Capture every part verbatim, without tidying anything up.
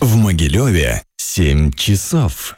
В Могилеве семь часов.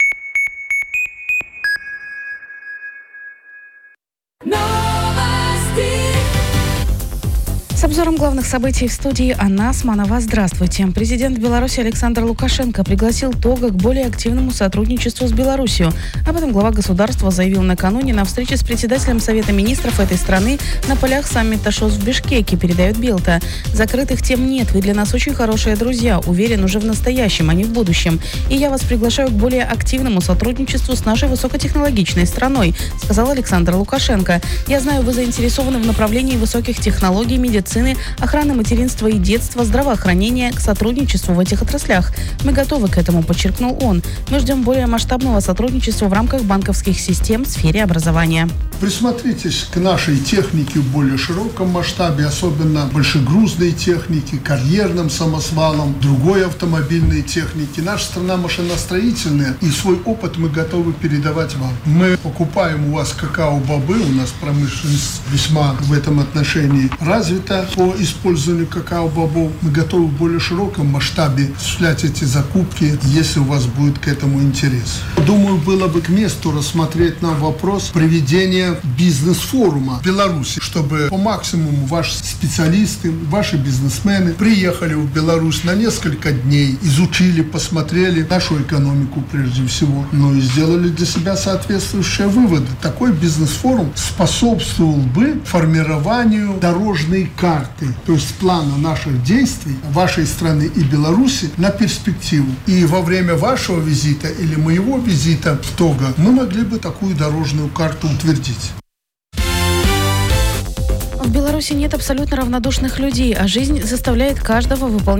С обзором главных событий в студии Анна Османова. Здравствуйте. Президент Беларуси Александр Лукашенко пригласил Того к более активному сотрудничеству с Беларусью. Об этом глава государства заявил накануне на встрече с председателем Совета министров этой страны на полях саммита ШОС в Бишкеке, передает Белта. Закрытых тем нет. Вы для нас очень хорошие друзья. Уверен, уже в настоящем, а не в будущем. И я вас приглашаю к более активному сотрудничеству с нашей высокотехнологичной страной, сказал Александр Лукашенко. Я знаю, вы заинтересованы в направлении высоких технологий, медицины, охраны материнства и детства, здравоохранения, к сотрудничеству в этих отраслях. Мы готовы к этому, подчеркнул он. Мы ждем более масштабного сотрудничества в рамках банковских систем в сфере образования. Присмотритесь к нашей технике в более широком масштабе, особенно большегрузной техники, карьерным самосвалам, другой автомобильной техники. Наша страна машиностроительная, и свой опыт мы готовы передавать вам. Мы покупаем у вас какао-бобы, у нас промышленность весьма в этом отношении развита по использованию какао-бобов. Мы готовы в более широком масштабе осуществлять эти закупки, если у вас будет к этому интерес. Думаю, было бы к месту рассмотреть нам вопрос проведения бизнес-форума в Беларуси, чтобы по максимуму ваши специалисты, ваши бизнесмены приехали в Беларусь на несколько дней, изучили, посмотрели нашу экономику прежде всего, но и сделали для себя соответствующие выводы. Такой бизнес-форум способствовал бы формированию дорожной карты, то есть плана наших действий вашей страны и Беларуси на перспективу. И во время вашего визита или моего визита в Того мы могли бы такую дорожную карту утвердить. В Беларуси нет абсолютно равнодушных людей, а жизнь заставляет каждого выполнять